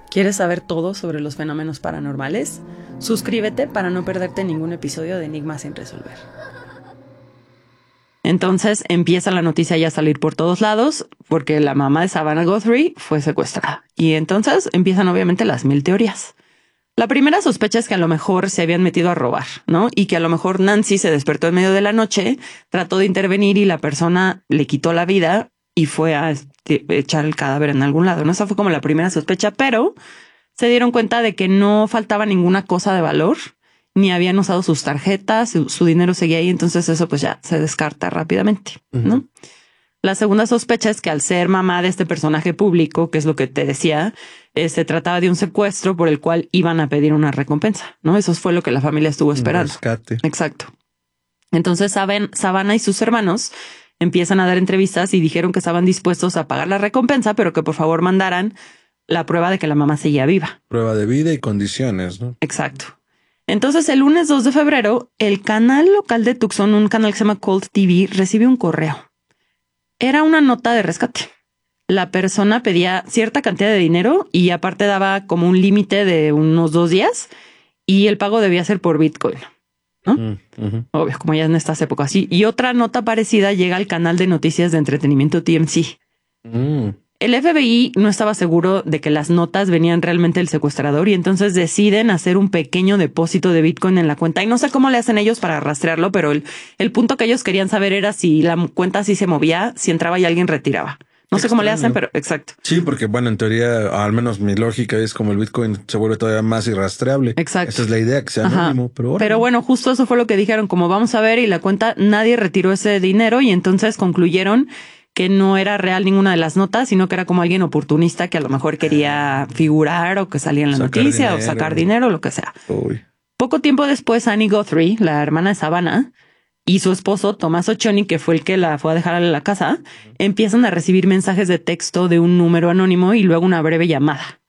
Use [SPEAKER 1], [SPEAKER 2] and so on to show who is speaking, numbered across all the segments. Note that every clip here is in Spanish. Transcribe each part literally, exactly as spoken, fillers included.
[SPEAKER 1] ¿Quieres saber todo sobre los fenómenos paranormales? Suscríbete para no perderte ningún episodio de Enigmas sin resolver. Entonces empieza la noticia ya a salir por todos lados porque la mamá de Savannah Guthrie fue secuestrada. Y entonces empiezan obviamente las mil teorías. La primera sospecha es que a lo mejor se habían metido a robar, ¿no? Y que a lo mejor Nancy se despertó en medio de la noche, trató de intervenir y la persona le quitó la vida y fue a echar el cadáver en algún lado, ¿no? Esa fue como la primera sospecha, pero se dieron cuenta de que no faltaba ninguna cosa de valor, ni habían usado sus tarjetas, su, su dinero seguía ahí, entonces eso pues ya se descarta rápidamente, ¿no? Uh-huh. La segunda sospecha es que al ser mamá de este personaje público, que es lo que te decía, eh, se trataba de un secuestro por el cual iban a pedir una recompensa, ¿no? Eso fue lo que la familia estuvo esperando.
[SPEAKER 2] Rescate.
[SPEAKER 1] Exacto. Entonces saben, Savannah y sus hermanos empiezan a dar entrevistas y dijeron que estaban dispuestos a pagar la recompensa, pero que por favor mandaran la prueba de que la mamá seguía viva.
[SPEAKER 2] Prueba de vida y condiciones, ¿no?
[SPEAKER 1] Exacto. Entonces, el lunes dos de febrero, el canal local de Tucson, un canal que se llama Colt T V, recibe un correo. Era una nota de rescate. La persona pedía cierta cantidad de dinero y aparte daba como un límite de unos dos días y el pago debía ser por Bitcoin, ¿no? Mm, uh-huh. Obvio, como ya en estas épocas. Sí. Y otra nota parecida llega al canal de noticias de entretenimiento T M C. Mm. El F B I no estaba seguro de que las notas venían realmente del secuestrador y entonces deciden hacer un pequeño depósito de Bitcoin en la cuenta. Y no sé cómo le hacen ellos para rastrearlo, pero el, el punto que ellos querían saber era si la cuenta sí se movía, si entraba y alguien retiraba. No sé cómo le hacen, pero exacto.
[SPEAKER 2] Sí, porque bueno, en teoría, al menos mi lógica es como el Bitcoin se vuelve todavía más irrastreable.
[SPEAKER 1] Exacto.
[SPEAKER 2] Esa es la idea, que sea anónimo. Pero bueno.
[SPEAKER 1] pero bueno, justo eso fue lo que dijeron, como vamos a ver, y la cuenta, nadie retiró ese dinero y entonces concluyeron que no era real ninguna de las notas, sino que era como alguien oportunista que a lo mejor quería figurar o que salía en la sacar noticia dinero. o sacar dinero, lo que sea. Uy. Poco tiempo después, Annie Guthrie, la hermana de Savannah, y su esposo, Tomás Occhioni, que fue el que la fue a dejar a la casa, uh-huh. empiezan a recibir mensajes de texto de un número anónimo y luego una breve llamada.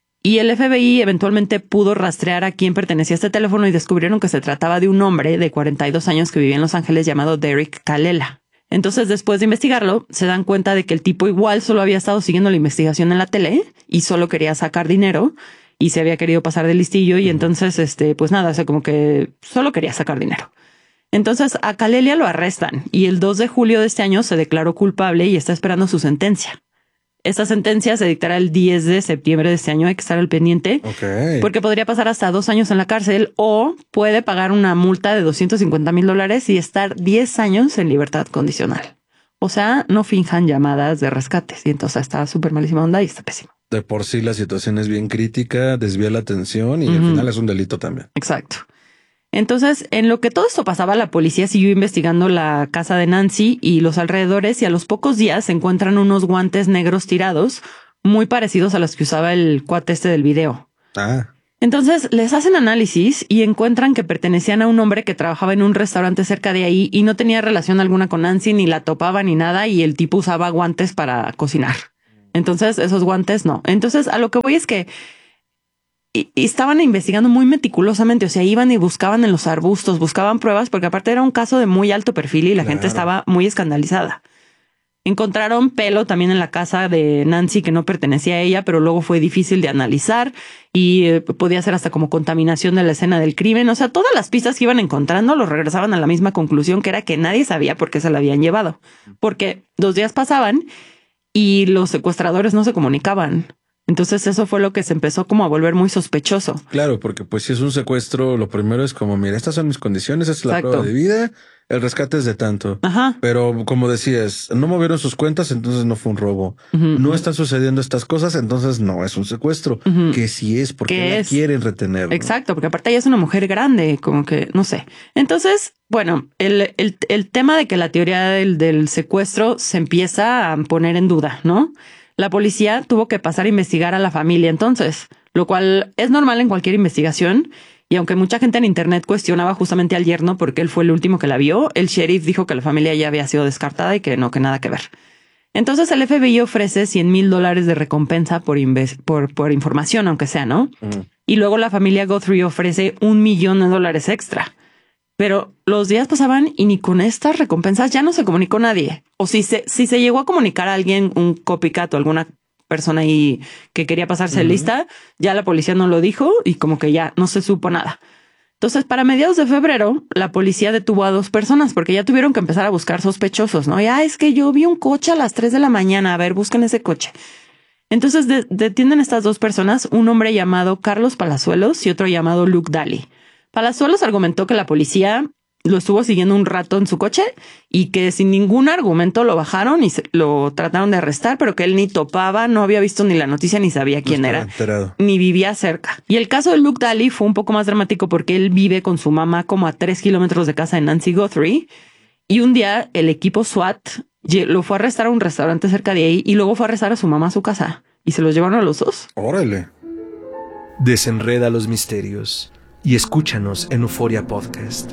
[SPEAKER 1] Y el F B I eventualmente pudo rastrear a quién pertenecía a este teléfono y descubrieron que se trataba de un hombre de cuarenta y dos años que vivía en Los Ángeles llamado Derek Kalela. Entonces, después de investigarlo, se dan cuenta de que el tipo igual solo había estado siguiendo la investigación en la tele y solo quería sacar dinero y se había querido pasar de listillo y entonces, este, pues nada, o sea, como que solo quería sacar dinero. Entonces, a Kalela lo arrestan y el dos de julio de este año se declaró culpable y está esperando su sentencia. Esta sentencia se dictará el diez de septiembre de este año. Hay que estar al pendiente okay. porque podría pasar hasta dos años en la cárcel o puede pagar una multa de doscientos cincuenta mil dólares y estar diez años en libertad condicional. O sea, no finjan llamadas de rescates y entonces está súper malísima onda y está pésimo.
[SPEAKER 2] De por sí la situación es bien crítica, desvía la atención y uh-huh. al final es un delito también.
[SPEAKER 1] Exacto. Entonces, en lo que todo esto pasaba, la policía siguió investigando la casa de Nancy y los alrededores y a los pocos días se encuentran unos guantes negros tirados muy parecidos a los que usaba el cuate este del video. Ah. Entonces, les hacen análisis y encuentran que pertenecían a un hombre que trabajaba en un restaurante cerca de ahí y no tenía relación alguna con Nancy, ni la topaba ni nada y el tipo usaba guantes para cocinar. Entonces, esos guantes no. Entonces, a lo que voy es que Y, y estaban investigando muy meticulosamente, o sea, iban y buscaban en los arbustos, buscaban pruebas, porque aparte era un caso de muy alto perfil y la claro. gente estaba muy escandalizada. Encontraron pelo también en la casa de Nancy que no pertenecía a ella, pero luego fue difícil de analizar y eh, podía ser hasta como contaminación de la escena del crimen. O sea, todas las pistas que iban encontrando los regresaban a la misma conclusión, que era que nadie sabía por qué se la habían llevado. Porque dos días pasaban y los secuestradores no se comunicaban. Entonces eso fue lo que se empezó como a volver muy sospechoso.
[SPEAKER 2] Claro, porque pues si es un secuestro, lo primero es como, mira, estas son mis condiciones, esta es la prueba de vida, el rescate es de tanto. Ajá. Pero como decías, no movieron sus cuentas, entonces no fue un robo. Uh-huh. No están sucediendo estas cosas, entonces no es un secuestro. Uh-huh. Que sí es, porque la es? quieren retener. ¿No?
[SPEAKER 1] Exacto, porque aparte ella es una mujer grande, como que, no sé. Entonces, bueno, el, el, el tema de que la teoría del, del secuestro se empieza a poner en duda, ¿no? La policía tuvo que pasar a investigar a la familia entonces, lo cual es normal en cualquier investigación. Y aunque mucha gente en internet cuestionaba justamente al yerno porque él fue el último que la vio, el sheriff dijo que la familia ya había sido descartada y que no, que nada que ver. Entonces el F B I ofrece cien mil dólares de recompensa por, inves- por, por información, aunque sea, ¿no? Mm. Y luego la familia Guthrie ofrece un millón de dólares extra. Pero los días pasaban y ni con estas recompensas ya no se comunicó nadie. O si se, si se llegó a comunicar a alguien, un copycat o alguna persona ahí que quería pasarse uh-huh. de lista. Ya la policía no lo dijo y como que ya no se supo nada. Entonces, para mediados de febrero, la policía detuvo a dos personas porque ya tuvieron que empezar a buscar sospechosos, ¿no? Ya es que yo vi un coche a las tres de la mañana. A ver, busquen ese coche. Entonces de- detienen a estas dos personas, un hombre llamado Carlos Palazuelos y otro llamado Luke Daly. Palazuelos argumentó que la policía lo estuvo siguiendo un rato en su coche y que sin ningún argumento lo bajaron y se, lo trataron de arrestar, pero que él ni topaba, no había visto ni la noticia ni sabía quién no era, enterado. Ni vivía cerca. Y el caso de Luke Daly fue un poco más dramático porque él vive con su mamá como a tres kilómetros de casa de Nancy Guthrie y un día el equipo SWAT lo fue a arrestar a un restaurante cerca de ahí y luego fue a arrestar a su mamá a su casa y se los llevaron a los dos.
[SPEAKER 2] Órale.
[SPEAKER 3] Desenreda los misterios y escúchanos en Euforia Podcast.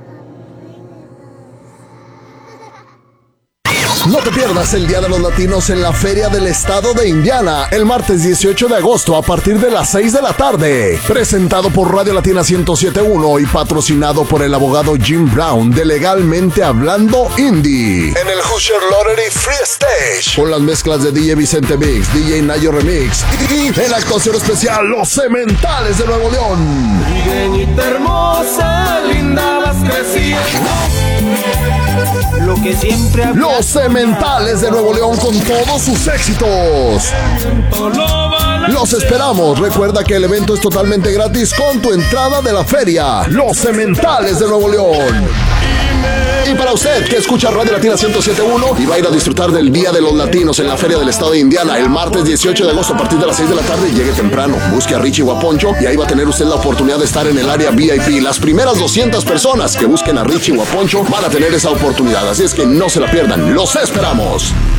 [SPEAKER 4] No te pierdas el Día de los Latinos en la Feria del Estado de Indiana, el martes dieciocho de agosto a partir de las seis de la tarde. Presentado por Radio Latina ciento siete punto uno y patrocinado por el abogado Jim Brown de Legalmente Hablando Indie. En el Hoosier Lottery Free Stage, con las mezclas de D J Vicente Mix, D J Nayo Remix y en la actuación especial Los Sementales de Nuevo León.
[SPEAKER 5] Trigueñita hermosa, linda vas creciendo. Lo que siempre había...
[SPEAKER 4] Los Sementales de Nuevo León con todos sus éxitos. Los esperamos. Recuerda que el evento es totalmente gratis con tu entrada de la feria. Los Sementales de Nuevo León. Y para usted que escucha Radio Latina ciento siete punto uno y va a ir a disfrutar del Día de los Latinos en la Feria del Estado de Indiana el martes dieciocho de agosto a partir de las seis de la tarde, llegue temprano, busque a Richie Guaponcho y ahí va a tener usted la oportunidad de estar en el área V I P. Las primeras doscientas personas que busquen a Richie Guaponcho van a tener esa oportunidad, así es que no se la pierdan. ¡Los esperamos!